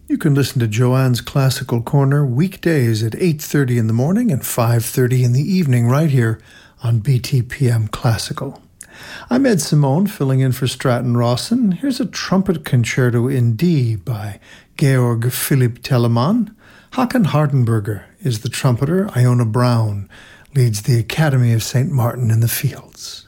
You can listen to Joanne's Classical Corner weekdays at 8:30 in the morning and 5:30 in the evening right here on BTPM Classical. I'm Ed Simone, filling in for Stratton Rawson. Here's a trumpet concerto in D by Georg Philipp Telemann. Håkan Hardenberger is the trumpeter. Iona Brown leads the Academy of St. Martin in the Fields.